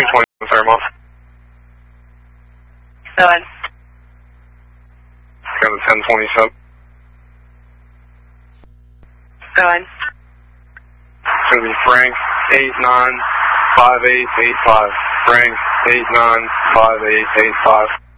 220, sorry, off. Go ahead. Got a 1027. Go ahead. It's going to be Frank 895885. Frank 895885.